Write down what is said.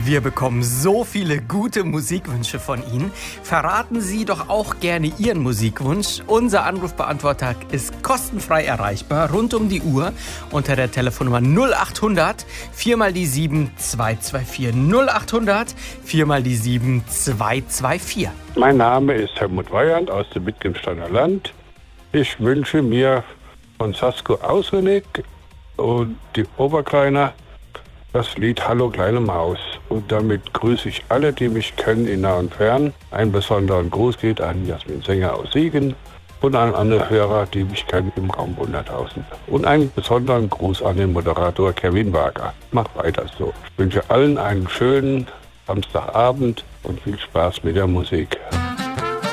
Wir bekommen so viele gute Musikwünsche von Ihnen. Verraten Sie doch auch gerne Ihren Musikwunsch. Unser Anrufbeantworter ist kostenfrei erreichbar, rund um die Uhr, unter der Telefonnummer 0800 4 mal die 7 224. 0800 4 mal die 7 224. Mein Name ist Helmut Weyand aus dem Wittgensteiner Land. Ich wünsche mir von Sasco Auswendig und die Oberkleiner das Lied Hallo kleine Maus. Und damit grüße ich alle, die mich kennen, in nah und fern. Einen besonderen Gruß geht an Jasmin Sänger aus Siegen und an andere Hörer, die mich kennen im Raum 100.000. Und einen besonderen Gruß an den Moderator Kevin Wager. Macht weiter so. Ich wünsche allen einen schönen Samstagabend und viel Spaß mit der Musik.